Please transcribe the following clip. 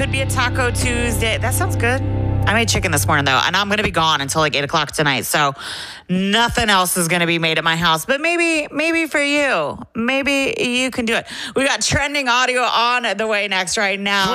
Could be a Taco Tuesday. That sounds good. I made chicken this morning, though, and I'm going to be gone until like 8 o'clock tonight. So nothing else is going to be made at my house. But maybe for you, maybe you can do it. We got trending audio on the way next right now.